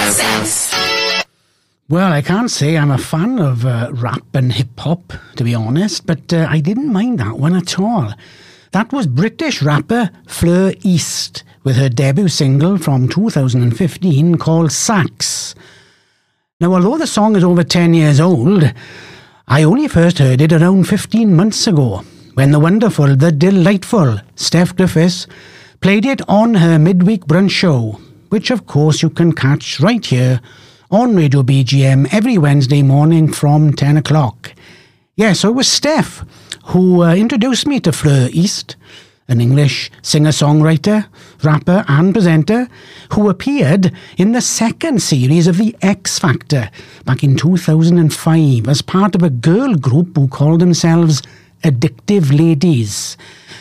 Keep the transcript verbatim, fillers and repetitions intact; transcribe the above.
Sense. Well, I can't say I'm a fan of uh, rap and hip-hop, to be honest, but uh, I didn't mind that one at all. That was British rapper Fleur East with her debut single from two thousand fifteen called Sax. Now, although the song is over ten years old, I only first heard it around fifteen months ago when the wonderful, the delightful Steph Griffiths played it on her midweek brunch show, which of course you can catch right here on Radio B G M every Wednesday morning from ten o'clock. Yeah, so it was Steph who uh, introduced me to Fleur East, an English singer-songwriter, rapper and presenter who appeared in the second series of The X Factor back in two thousand five as part of a girl group who called themselves Addictive Ladies.